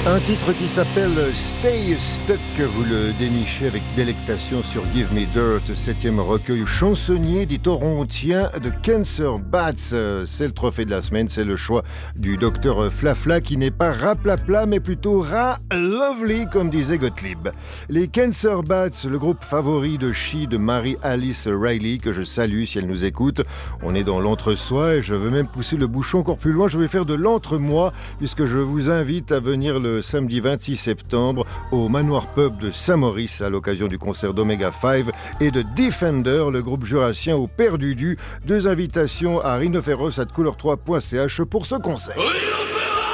Un titre qui s'appelle Stay Stuck, vous le dénichez avec délectation sur Give Me Dirt, 7e recueil chansonnier des Torontiens de Cancer Bats. C'est le trophée de la semaine, c'est le choix du docteur Flafla qui n'est pas raplapla mais plutôt lovely comme disait Gottlieb. Les Cancer Bats, le groupe favori de She de Mary-Alice Riley, que je salue si elle nous écoute. On est dans l'entre-soi et je veux même pousser le bouchon encore plus loin, je vais faire de l'entre-moi puisque je vous invite à venir le samedi 26 septembre au Manoir Pub de Saint-Maurice à l'occasion du concert d'Omega 5 et de Defender, le groupe jurassien au Père Dudu. 2 invitations à rhinoferos@couleur3.ch pour ce concert.